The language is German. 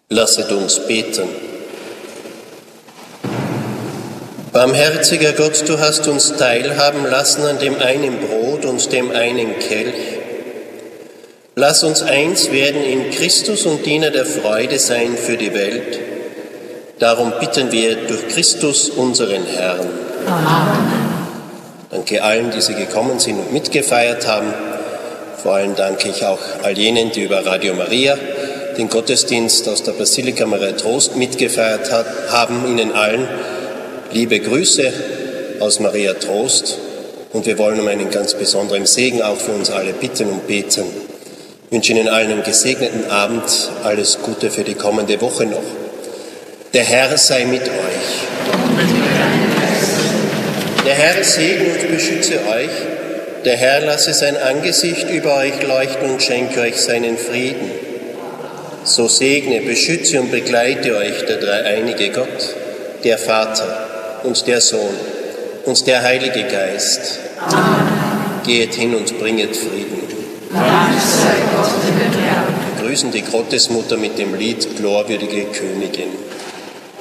Lasset uns beten. Barmherziger Gott, du hast uns teilhaben lassen an dem einen Brot und dem einen Kelch. Lass uns eins werden in Christus und Diener der Freude sein für die Welt. Darum bitten wir durch Christus, unseren Herrn. Amen. Danke allen, die Sie gekommen sind und mitgefeiert haben. Vor allem danke ich auch all jenen, die über Radio Maria den Gottesdienst aus der Basilika Maria Trost mitgefeiert haben. Ihnen allen liebe Grüße aus Maria Trost. Und wir wollen um einen ganz besonderen Segen auch für uns alle bitten und beten. Ich wünsche Ihnen allen einen gesegneten Abend. Alles Gute für die kommende Woche noch. Der Herr sei mit euch. Der Herr segne und beschütze euch. Der Herr lasse sein Angesicht über euch leuchten und schenke euch seinen Frieden. So segne, beschütze und begleite euch der dreieinige Gott, der Vater und der Sohn und der Heilige Geist. Amen. Geht hin und bringet Frieden. Dank sei Gott, dem Herrn. Wir grüßen die Gottesmutter mit dem Lied Glorwürdige Königin.